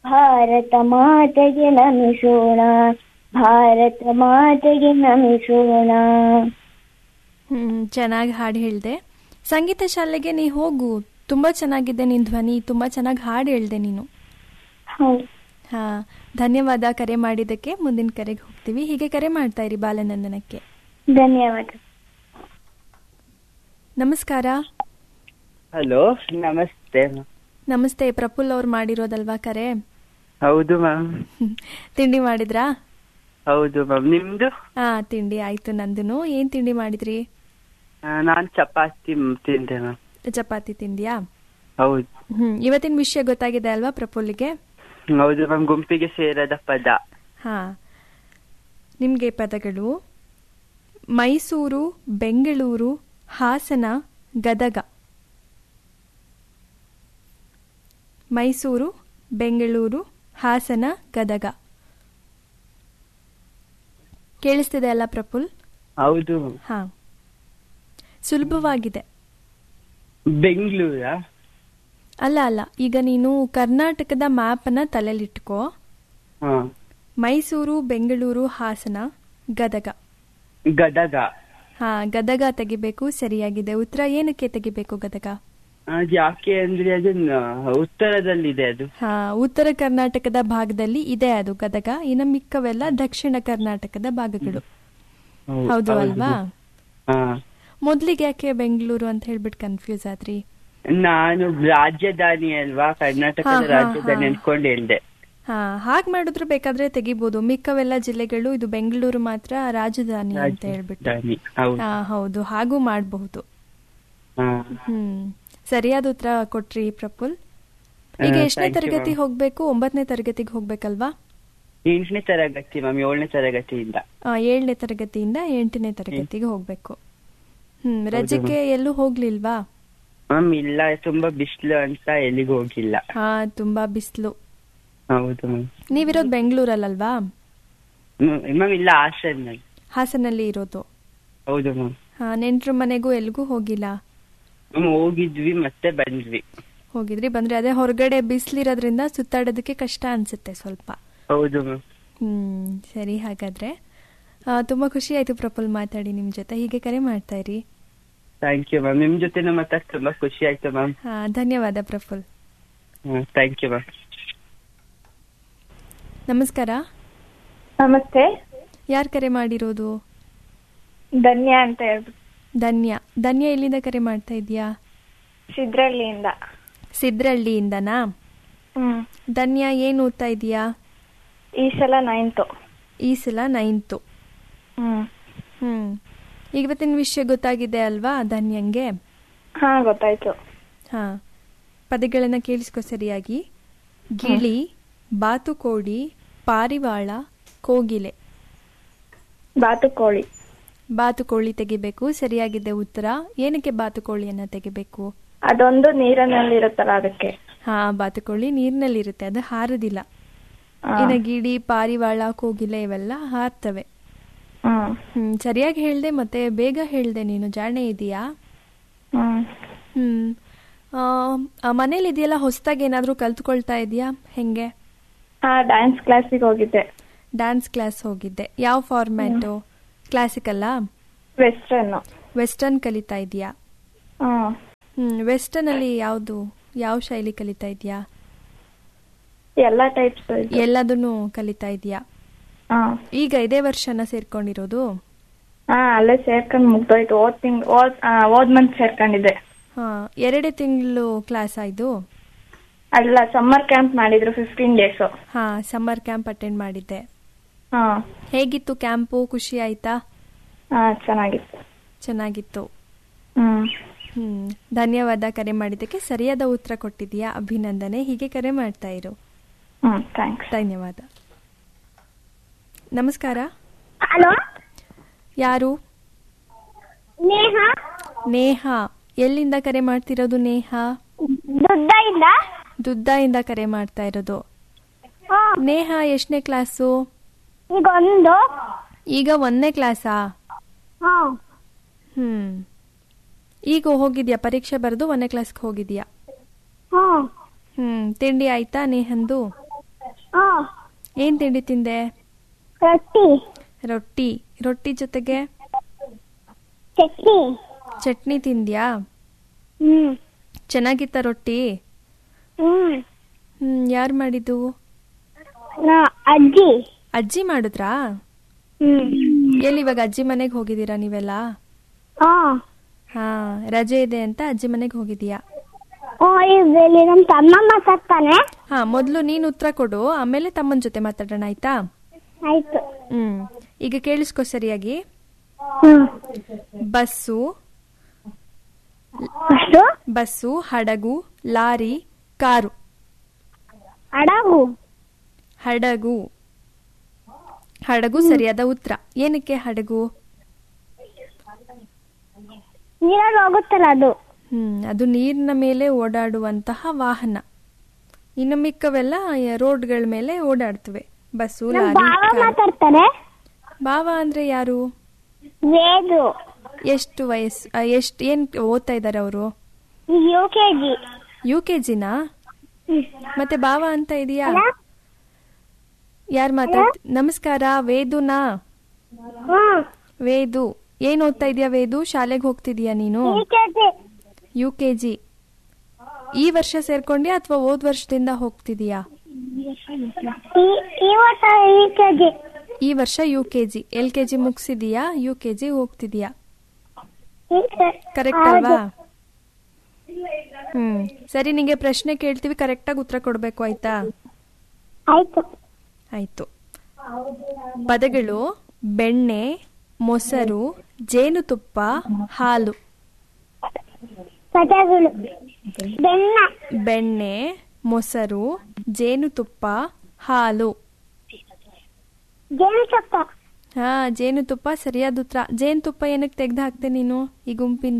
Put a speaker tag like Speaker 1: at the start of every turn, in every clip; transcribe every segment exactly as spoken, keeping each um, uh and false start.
Speaker 1: ಭಾರತ ಮಾತೆಗೆ ನಮಿಸೋಣ, ಭಾರತ ಮಾತೆಗೆ ನಮಿಸೋಣ.
Speaker 2: ಹ್ಮ್ ಚೆನ್ನಾಗಿ ಹಾಡು ಹೇಳ್ದೆ. ಸಂಗೀತ ಶಾಲೆಗೆ ನೀ ಹೋಗು, ತುಂಬಾ ಚೆನ್ನಾಗಿದೆ ನಿನ್ ಧ್ವನಿ, ತುಂಬಾ ಚೆನ್ನಾಗಿ ಹಾಡು ಹೇಳ್ದೆ ನೀನು. ಹಾ, ಧನ್ಯವಾದ ಕರೆ ಮಾಡಿದ್ದಕ್ಕೆ. ಮುಂದಿನ ಕರೆಗೆ ಹೋಗ್ತೀವಿ. ಹೀಗೆ ಕರೆ ಮಾಡ್ತಾ ಇರಿ ಬಾಲನಂದನಕ್ಕೆ.
Speaker 1: ಧನ್ಯವಾದ.
Speaker 2: ನಮಸ್ಕಾರ.
Speaker 3: ಹಲೋ, ನಮಸ್ತೆ.
Speaker 2: ನಮಸ್ತೆ, ಪ್ರಫುಲ್ ಅವ್ರು ಮಾಡಿರೋದಲ್ವಾ ಕರೆ?
Speaker 3: ಹೌದು ಮ್ಯಾಮ್.
Speaker 2: ತಿಂಡಿ ಮಾಡಿದ್ರಾ?
Speaker 3: ಹೌದು ಮ್ಯಾಮ್, ನಿಮ್ದು?
Speaker 2: ಹಾ, ತಿಂಡಿ ಆಯ್ತು ನಂದುನು. ಏನ್ ತಿಂಡಿ ಮಾಡಿದ್ರಿ?
Speaker 3: ನಾನ್ ಚಪಾತಿ ತಿಂದೆ ಮ್ಯಾಮ್.
Speaker 2: ಚಪಾತಿ ತಿಂದ್ಯಾ?
Speaker 3: ಹೌದು.
Speaker 2: ಹ್ಮ್ ಇವತ್ತಿನ ವಿಷಯ ಗೊತ್ತಾಗಿದೆ ಅಲ್ವಾ ಪ್ರಫುಲ್ಗೆ?
Speaker 3: ಹೌದು ಮ್ಯಾಮ್, ಗುಂಪಿಗೆ ಸೇರದ ಪದ.
Speaker 2: ಹಾ, ನಿಮ್ಗೆ ಪದಗಳು: ಮೈಸೂರು, ಬೆಂಗಳೂರು, ಹಾಸನ, ಗದಗ. ಮೈಸೂರು, ಬೆಂಗಳೂರು, ಹಾಸನ, ಗದಗ. ಕೇಳಿಸ್ತಿದೆ ಅಲ್ಲ ಪ್ರಫುಲ್?
Speaker 3: ಹೌದು.
Speaker 2: ಹಾ, ಸುಲಭವಾಗಿದೆ.
Speaker 3: ಬೆಂಗಳೂರ?
Speaker 2: ಅಲ್ಲ ಅಲ್ಲ, ಈಗ ನೀನು ಕರ್ನಾಟಕದ ಮ್ಯಾಪ್ ಅನ್ನ ತಲೆಲಿಟ್ಕೋ. ಮೈಸೂರು, ಬೆಂಗಳೂರು, ಹಾಸನ, ಗದಗ.
Speaker 3: ಗದಗ.
Speaker 2: ಹಾ, ಗದಗ ತೆಗಿಬೇಕು. ಸರಿಯಾಗಿದೆ ಉತ್ತರ. ಏನಕ್ಕೆ ತೆಗಿಬೇಕು ಗದಗ?
Speaker 3: ಯಾಕೆ ಅಂದ್ರೆ ಅದು ಉತ್ತರದಲ್ಲಿದೆ. ಅದು
Speaker 2: ಹಾ, ಉತ್ತರ ಕರ್ನಾಟಕದ ಭಾಗದಲ್ಲಿ ಇದೆ ಅದು ಗದಗ. ಇನ್ನು ಮಿಕ್ಕವೆಲ್ಲ ದಕ್ಷಿಣ ಕರ್ನಾಟಕದ ಭಾಗಗಳು. ಹೌದು ಅಲ್ವಾ? ಮೊದ್ಲಿಗೆ ಯಾಕೆ ಬೆಂಗಳೂರು ಅಂತ ಹೇಳ್ಬಿಟ್ಟು ಕನ್ಫ್ಯೂಸ್ ಆದ್ರಿ?
Speaker 3: ನಾನು ರಾಜಧಾನಿ ಅಲ್ವಾ, ಕರ್ನಾಟಕದ ರಾಜಧಾನಿ ಅನ್ಕೊಂಡು ಹೇಳ್ದೆ.
Speaker 2: ಹಾ, ಹಾಗೆ ಮಾಡಿದ್ರು ಬೇಕಾದ್ರೆ ತೆಗಿಬಹುದು. ಮಿಕ್ಕವೆಲ್ಲ ಜಿಲ್ಲೆಗಳು, ಇದು ಬೆಂಗಳೂರು ಮಾತ್ರ ರಾಜಧಾನಿ ಅಂತ ಹೇಳ್ಬಿಟ್ಟು. ಹಾ ಹೌದು, ಹಾಗೂ ಮಾಡಬಹುದು. ಹ್ಮ್ ಸರಿಯಾದ ಉತ್ತರ ಕೊಟ್ರಿ ಪ್ರಫುಲ್. ಈಗ ಎಷ್ಟನೇ ತರಗತಿ ಹೋಗ್ಬೇಕು? ಒಂಬತ್ತನೇ ತರಗತಿಗೆ ಹೋಗ್ಬೇಕಲ್ವಾ?
Speaker 3: ಎಂಟನೇ ತರಗತಿ ಮ್ಯಾಮ್, ಏಳನೇ ತರಗತಿಯಿಂದ.
Speaker 2: ಏಳನೇ ತರಗತಿಯಿಂದ ಎಂಟನೇ ತರಗತಿಗೆ ಹೋಗ್ಬೇಕು. ಹ್ಮ್ ರಜೆಗೆ ಎಲ್ಲೂ ಹೋಗ್ಲಿಲ್ವಾ?
Speaker 3: ಮ್ಯಾಮ್ ಇಲ್ಲ, ತುಂಬಾ ಬಿಸಿಲು ಅಂತ ಎಲ್ಲಿಗೂ ಹೋಗಿಲ್ಲ.
Speaker 2: ಹಾ, ತುಂಬಾ ಬಿಸಿಲು.
Speaker 3: ಹೌದು ಮ್ಯಾಮ್.
Speaker 2: ನೀವಿರೋದು ಬೆಂಗಳೂರಲ್ಲಲ್ವಾ?
Speaker 3: ಮ್ಯಾಮ್ ಇಲ್ಲ, ಹಾಸನಲ್ಲಿ.
Speaker 2: ಹಾಸನಲ್ಲಿ ಇರೋದು?
Speaker 3: ಹೌದು ಮ್ಯಾಮ್.
Speaker 2: ಹಾ, ನೆಂಟ್ರ ಮನೆಗೂ ಎಲ್ಗೂ ಹೋಗಿಲ್ಲ?
Speaker 3: ಹೋಗಿದ್ವಿ, ಮತ್ತೆ ಬಂದ್ವಿ.
Speaker 2: ಹೋಗಿದ್ರಿ ಬಂದ್ರಿ. ಅದೇ ಹೊರಗಡೆ ಬಿಸಿಲಿರೋದ್ರಿಂದ ಸುತ್ತಾಡೋದಕ್ಕೆ ಕಷ್ಟ ಅನ್ಸುತ್ತೆ ಸ್ವಲ್ಪ.
Speaker 3: ಹೌದು ಮ್ಯಾಮ್.
Speaker 2: ಹ್ಮ್ ಸರಿ, ಹಾಗಾದ್ರೆ ತುಂಬಾ ಖುಷಿ ಆಯ್ತು ಪ್ರಫುಲ್ ಮಾತಾಡಿ ನಿಮ್ ಜೊತೆ. ಹೀಗೆ ಕರೆ ಮಾಡ್ತಾ ಇರಿ.
Speaker 3: ಥ್ಯಾಂಕ್ ಯು ಮ್ಯಾಮ್, ನಿಮ್ ಜೊತೆ ಮಾತಾಡಿ ತುಂಬಾ ಖುಷಿ ಆಯ್ತು ಮ್ಯಾಮ್.
Speaker 2: ಹಾ, ಧನ್ಯವಾದ ಪ್ರಫುಲ್.
Speaker 3: Thank you ma'am.
Speaker 2: ನಮಸ್ಕಾರ.
Speaker 1: ನಮಸ್ತೆ.
Speaker 2: ಯಾರು ಕರೆ ಮಾಡಿರೋದು?
Speaker 1: ಧನ್ಯ ಅಂತ ಹೇಳ್ಬಿಟ್ಟು.
Speaker 2: ಧನ್ಯ. ಧನ್ಯ ಎಲ್ಲಿಂದ ಕರೆ ಮಾಡ್ತಾ ಇದೀಯಾ?
Speaker 1: ಸಿದ್ರಳ್ಳಿಯಿಂದ.
Speaker 2: ಸಿದ್ರಳ್ಳಿಯಿಂದನಾ?
Speaker 1: ಹ್ಮ್.
Speaker 2: ಧನ್ಯ, ಏನ್ ಓದ್ತಾ ಇದೀಯಾ?
Speaker 1: ಈ ಸಲ ನೈನ್ತ್.
Speaker 2: ಈ ಸಲ ನೈನ್ತ್.
Speaker 1: ಹ್ಮ್
Speaker 2: ಹ್ಮ್ ಇವತ್ತಿನ ವಿಷಯ ಗೊತ್ತಾಗಿದೆ ಅಲ್ವಾ ಧನ್ಯಂಗೆ?
Speaker 1: ಹಾ, ಗೊತ್ತಾಯ್ತು.
Speaker 2: ಹಾ, ಪದಗಳನ್ನ ಕೇಳಿಸ್ಕೊ ಸರಿಯಾಗಿ. ಗಿಳಿ, ಬಾತುಕೋಳಿ, ಪಾರಿವಾಳ, ಕೋಗಿಲೆ.
Speaker 1: ಬಾತುಕೋಳಿ.
Speaker 2: ಬಾತುಕೋಳಿ ತೆಗಿಬೇಕು. ಸರಿಯಾಗಿದೆ ಉತ್ತರ. ಏನಕ್ಕೆ ಬಾತುಕೋಳಿಯನ್ನ ತೆಗಿಬೇಕು?
Speaker 1: ಅದೊಂದು ನೀರಿನಲ್ಲಿ ಇರುತ್ತಲ್ಲ, ಅದಕ್ಕೆ.
Speaker 2: ಹಾ, ಬಾತುಕೋಳಿ ನೀರಿನಲ್ಲಿ ಇರುತ್ತೆ, ಅದು ಹಾರದಿಲ್ಲ. ಇನ್ನು ಗಿಳಿ, ಪಾರಿವಾಳ, ಕೋಗಿಲೆ ಇವೆಲ್ಲ ಹಾರ್ತವೆ. ಹ್ಮ್ ಸರಿಯಾಗಿ ಹೇಳ್ದೆ, ಮತ್ತೆ ಬೇಗ ಹೇಳ್ದೆ. ನೀನು ಜಾಣೆ ಇದೀಯಾ? ಹ್ಮ್ ಮನೇಲಿ ಇದೆಯಲ್ಲ, ಹೊಸದಾಗಿ ಏನಾದ್ರೂ ಕಲ್ತ್ಕೊಳ್ತಾ ಇದೀಯಾ? ಹೆಂಗೆ?
Speaker 1: ಡ್ಯಾನ್ಸ್ ಕ್ಲಾಸಿಗೆ ಹೋಗಿದ್ದೆ.
Speaker 2: ಡ್ಯಾನ್ಸ್ ಕ್ಲಾಸ್ ಹೋಗಿದ್ದೆ. ಯಾವ ಫಾರ್ಮ್ಯಾಟು? ಕ್ಲಾಸಿಕಲ್ಲಾ?
Speaker 1: ವೆಸ್ಟರ್ನ್.
Speaker 2: ವೆಸ್ಟರ್ನ್ ಕಲಿತಾ ಇದೀಯಾ? ಹ್ಮ್ ವೆಸ್ಟರ್ನ್ ಅಲ್ಲಿ ಯಾವ್ದು, ಯಾವ ಶೈಲಿ ಕಲಿತಾ ಇದೀಯಾ?
Speaker 1: ಎಲ್ಲ ಟೈಪ್ಸ್.
Speaker 2: ಎಲ್ಲದನ್ನು ಕಲಿತಾ ಇದೀಯಾ? ಈಗ ಇದೇ ವರ್ಷನ ಸೇರ್ಕೊಂಡಿರೋದು?
Speaker 1: ಹಾ, ಅಲ್ಲೇ ಸೇರ್ಕೊಂಡ್ ಮುಗ್ದೋಯ್ತು. ಓದ್ ತಿಂಗ್ ಓದ್ ಮಂತ್ ಸೇರ್ಕೊಂಡಿದ್ದೆ.
Speaker 2: ಹಾ, ಎರಡೇ ತಿಂಗಳು ಕ್ಲಾಸ್ ಆಯ್ತು?
Speaker 1: ಅಲ್ಲ, ಸಮ್ಮರ್ ಕ್ಯಾಂಪ್ ಮಾಡಿದ್ರು ಫಿಫ್ಟೀನ್ ಡೇಸ್.
Speaker 2: ಹಾ, ಸಮ್ಮರ್ ಕ್ಯಾಂಪ್ ಅಟೆಂಡ್ ಮಾಡಿದ್ದೆ.
Speaker 1: ಹಾ,
Speaker 2: ಹೇಗಿತ್ತು ಕ್ಯಾಂಪು? ಖುಷಿ ಆಯ್ತಾ?
Speaker 1: ಹಾ, ಚೆನ್ನಾಗಿತ್ತು.
Speaker 2: ಚೆನ್ನಾಗಿತ್ತು.
Speaker 1: ಹ್ಮ್
Speaker 2: ಹ್ಮ್ ಧನ್ಯವಾದ ಕರೆ ಮಾಡಿದ್ದಕ್ಕೆ. ಸರಿಯಾದ ಉತ್ತರ ಕೊಟ್ಟಿದೀಯಾ, ಅಭಿನಂದನೆ. ಹೀಗೆ ಕರೆ ಮಾಡ್ತಾ ಇರು.
Speaker 1: ಹ್ಮ್ ಥ್ಯಾಂಕ್ಸ್.
Speaker 2: ಧನ್ಯವಾದ. ನಮಸ್ಕಾರ.
Speaker 1: ಹಲೋ,
Speaker 2: ಯಾರು?
Speaker 1: ನೇಹಾ.
Speaker 2: ನೇಹಾ, ಎಲ್ಲಿಂದ ಕರೆ ಮಾಡ್ತಿರೋದು ನೇಹಾ?
Speaker 1: ದುದ್ದಯಿಂದ.
Speaker 2: ದುದ್ದಯಿಂದ ಕರೆ ಮಾಡ್ತಾ ಇರೋದು. ನೇಹಾ ಎಷ್ಟನೇ ಕ್ಲಾಸು?
Speaker 1: ಈಗ ಒಂದು.
Speaker 2: ಈಗ ಒಂದನೇ ಕ್ಲಾಸಾ? ಹ್ಮ್ ಈಗ ಹೋಗಿದ್ಯಾ? ಪರೀಕ್ಷೆ ಬರೆದು ಒಂದನೇ ಕ್ಲಾಸ್ಗೆ ಹೋಗಿದ್ಯಾ? ಹ್ಮ್ ತಿಂಡಿ ಆಯ್ತಾ ನೇಹಂದು? ಏನ್ ತಿಂಡಿ ತಿಂದೆ?
Speaker 4: ರೊಟ್ಟಿ.
Speaker 2: ರೊಟ್ಟಿ. ರೊಟ್ಟಿ ಜೊತೆಗೆ
Speaker 4: ಚಟ್ನಿ.
Speaker 2: ಚಟ್ನಿ ತಿಂದ್ಯಾ?
Speaker 4: ಹ್ಮ್.
Speaker 2: ಚೆನ್ನಾಗಿತ್ತ ರೊಟ್ಟಿ?
Speaker 4: ಹ್ಮ್.
Speaker 2: ಹ್ಮ್ ಯಾರು ಮಾಡಿದ್ದು?
Speaker 4: ಅಜ್ಜಿ.
Speaker 2: ಅಜ್ಜಿ ಮಾಡಿದ್ರಾ?
Speaker 4: ಹ್ಮ್.
Speaker 2: ಎಲ್ಲಿ ಇವಾಗ ಅಜ್ಜಿ ಮನೆಗೆ ಹೋಗಿದ್ದೀರಾ ನೀವೆಲ್ಲ? ಹಾ, ರಜೆ ಇದೆ ಅಂತ ಅಜ್ಜಿ ಮನೆಗೆ ಹೋಗಿದೀಯಾ?
Speaker 4: ನಮ್ ತಮ್ಮ ಮಾತಾಡ್ತಾನೆ.
Speaker 2: ಹಾ, ಮೊದ್ಲು ನೀನ್ ಉತ್ತರ ಕೊಡು, ಆಮೇಲೆ ತಮ್ಮನ ಜೊತೆ ಮಾತಾಡೋಣ, ಆಯ್ತಾ?
Speaker 4: ಆಯ್ತು.
Speaker 2: ಹ್ಮ್ ಈಗ ಕೇಳಿಸ್ಕೊ ಸರಿಯಾಗಿ. ಬಸ್ಸು, ಬಸ್ಸು, ಹಡಗು, ಲಾರಿ, ಕಾರು.
Speaker 4: ಹಡಗು.
Speaker 2: ಹಡಗು. ಹಡಗು ಸರಿಯಾದ ಉತ್ತರ. ಏನಕ್ಕೆ ಹಡಗು?
Speaker 4: ನೀರಲ್ಲಿ ಹೋಗುತ್ತಲ್ಲ ಅದು.
Speaker 2: ಹ್ಮ್ ಅದು ನೀರಿನ ಮೇಲೆ ಓಡಾಡುವಂತಹ ವಾಹನ. ಇನ್ನು ಮಿಕ್ಕವೆಲ್ಲ ರೋಡ್ಗಳ ಮೇಲೆ ಓಡಾಡ್ತವೆ. Bus, lorry. ಬಾವ ಅಂದ್ರೆ ಯಾರು?
Speaker 4: ವೇದು.
Speaker 2: ಎಷ್ಟು ವಯಸ್ಸು, ಎಷ್ಟು ಏನ್ ಓದ್ತಾ ಇದಾರೆ ಅವರು?
Speaker 4: U K G.
Speaker 2: U K ಜಿನಾ? ಮತ್ತೆ ಬಾವ ಅಂತ ಇದೆಯಾ? ಯಾರು ಮಾತಾಡ್ತ? ನಮಸ್ಕಾರ, ವೇದುನಾ? ವೇದು. ಏನ್ ಓದ್ತಾ ಇದೀಯಾ ವೇದು? ಶಾಲೆಗೆ ಹೋಗ್ತಿದೀಯಾ ನೀನು? U K G. ಈ ವರ್ಷ ಸೇರ್ಕೊಂಡ್ಯಾ ಅಥವಾ ಹೋದ್ ವರ್ಷದಿಂದ ಹೋಗ್ತಿದೀಯಾ? ಈ ವರ್ಷ U K G. L K G ಮುಗಿಸಿದೀಯಾ? U K G ಹೋಗ್ತಿದೀಯಾ? Correct ಅಲ್ವಾ? ಹ್ಮ್ ಸರಿ, ನಿಂಗೆ ಪ್ರಶ್ನೆ ಕೇಳ್ತೀವಿ, ಕರೆಕ್ಟಾಗಿ ಉತ್ತರ ಕೊಡ್ಬೇಕು, ಆಯ್ತಾ?
Speaker 4: ಆಯ್ತು.
Speaker 2: ಆಯ್ತು. ಪದಗಳು: ಬೆಣ್ಣೆ, ಮೊಸರು, ಜೇನುತುಪ್ಪ, ಹಾಲು.
Speaker 4: ಪದಗಳು:
Speaker 2: ಬೆಣ್ಣೆ, ಮೊಸರು, ಜೇನುತುಪ್ಪ, ಹಾಲು.
Speaker 4: ಜೇನುತುಪ್ಪ.
Speaker 2: ಹಾ, ಜೇನುತುಪ್ಪ ಸರಿಯಾದ ಉತ್ತರ. ಜೇನುತುಪ್ಪ ಏನಕ್ಕೆ ತೆಗ್ದು ಹಾಕ್ತೆ ನೀನು ಈ ಗುಂಪಿಂದ?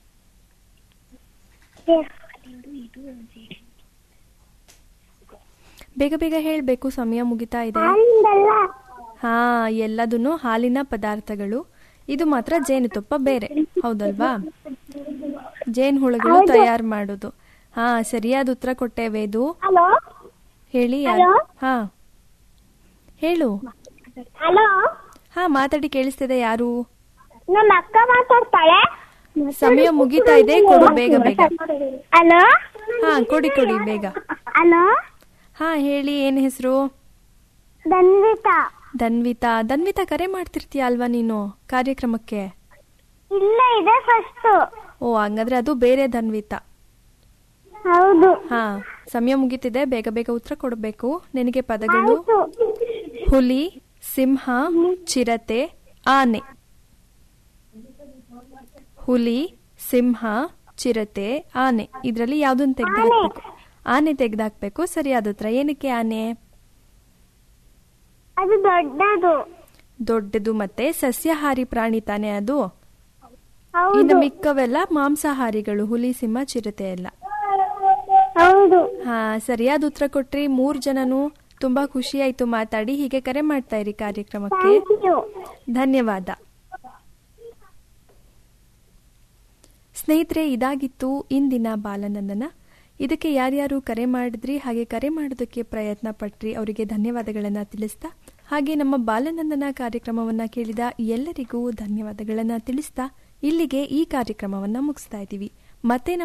Speaker 2: ಬೇಗ ಬೇಗ ಹೇಳ್ಬೇಕು, ಸಮಯ ಮುಗಿತಾ ಇದೆ. ಹಾ, ಎಲ್ಲದನ್ನು ಹಾಲಿನ ಪದಾರ್ಥಗಳು. ಇದು ಮಾತ್ರ ಜೇನುತುಪ್ಪ ಬೇರೆ, ಹೌದಲ್ವಾ? ಜೇನು ಹುಳುಗಳು ತಯಾರು ಮಾಡೋದು. ಹಾ, ಸರಿಯಾದ ಉತ್ತರ ಕೊಟ್ಟೇವೆ. ಇದು ಹೇಳಿ ಯಾರು? ಹಾ ಹೇಳು. ಹಾ, ಮಾತಾಡಿ, ಕೇಳಿಸ್ತಿದೆ. ಯಾರು?
Speaker 4: ನಮ್ಮ ಅಕ್ಕ ಮಾತಾಡ್ತಾಳೆ.
Speaker 2: ಸಮಯ ಮುಗಿತಾ ಇದೆ, ಕೊಡು ಬೇಗ ಬೇಗ.
Speaker 4: ಹಲೋ.
Speaker 2: ಹಾ, ಕೊಡಿ ಕೊಡಿ ಬೇಗ.
Speaker 4: ಹಲೋ.
Speaker 2: ಹಾ ಹೇಳಿ, ಏನ್ ಹೆಸರು?
Speaker 4: ಧನ್ವಿತಾ.
Speaker 2: ಧನ್ವಿತಾ. ಧನ್ವಿತಾ, ಕರೆ ಮಾಡ್ತಿರ್ತೀಯ ಅಲ್ವಾ ನೀನು ಕಾರ್ಯಕ್ರಮಕ್ಕೆ?
Speaker 4: ಇಲ್ಲ, ಇದೆ ಫಸ್ಟ್.
Speaker 2: ಓ, ಹಂಗಾದ್ರೆ ಅದು ಬೇರೆ ಧನ್ವಿತಾ.
Speaker 4: ಹೌದು.
Speaker 2: ಹಾ, ಸಮಯ ಮುಗಿತಿದೆ, ಬೇಗ ಬೇಗ ಉತ್ತರ ಕೊಡಬೇಕು. ನಿನಗೆ ಪದಗಳು: ಹುಲಿ, ಸಿಂಹ, ಚಿರತೆ, ಆನೆ. ಹುಲಿ, ಸಿಂಹ, ಚಿರತೆ, ಆನೆ. ಇದ್ರಲ್ಲಿ ಯಾವ್ದೊಂದು ತೆಗ್ದು ಹಾಕ್ಬೇಕು. ಆನೆ ತೆಗ್ದು ಹಾಕ್ಬೇಕು. ಸರಿಯಾದ ಉತ್ತರ. ಏನಕ್ಕೆ ಆನೆ?
Speaker 4: ಅದು ದೊಡ್ಡದು.
Speaker 2: ದೊಡ್ಡದು ಮತ್ತೆ ಸಸ್ಯಾಹಾರಿ ಪ್ರಾಣಿ ತಾನೆ ಅದು. ಇನ್ನು ಮಿಕ್ಕವೆಲ್ಲ ಮಾಂಸಾಹಾರಿಗಳು, ಹುಲಿ, ಸಿಂಹ, ಚಿರತೆ ಎಲ್ಲ.
Speaker 4: ಹೌದು.
Speaker 2: ಹಾ, ಸರಿಯಾದ ಉತ್ತರ ಕೊಟ್ರಿ. ಮೂರ್ ಜನನು. ತುಂಬಾ ಖುಷಿ ಆಯ್ತು ಮಾತಾಡಿ. ಹೀಗೆ ಕರೆ ಮಾಡ್ತಾ ಇರಿ ಕಾರ್ಯಕ್ರಮಕ್ಕೆ. ಧನ್ಯವಾದ. ಸ್ನೇಹಿತರೆ, ಇದಾಗಿತ್ತು ಇಂದಿನ ಬಾಲನಂದನ. ಇದಕ್ಕೆ ಯಾರ್ಯಾರು ಕರೆ ಮಾಡಿದ್ರಿ, ಹಾಗೆ ಕರೆ ಮಾಡೋದಕ್ಕೆ ಪ್ರಯತ್ನ ಪಟ್ರಿ, ಅವರಿಗೆ ಧನ್ಯವಾದಗಳನ್ನ ತಿಳಿಸ್ತಾ, ಹಾಗೆ ನಮ್ಮ ಬಾಲನಂದನ ಕಾರ್ಯಕ್ರಮವನ್ನ ಕೇಳಿದ ಎಲ್ಲರಿಗೂ ಧನ್ಯವಾದಗಳನ್ನ ತಿಳಿಸ್ತಾ ಇಲ್ಲಿಗೆ ಈ ಕಾರ್ಯಕ್ರಮವನ್ನ ಮುಗಿಸ್ತಾ ಇದ್ದೀವಿ. ಮತ್ತೆ